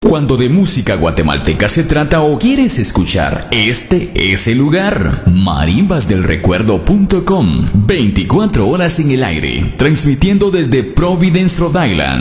Cuando de música guatemalteca se trata o quieres escuchar, este es el lugar. Marimbasdelrecuerdo.com. 24 horas en el aire, transmitiendo desde Providence, Rhode Island.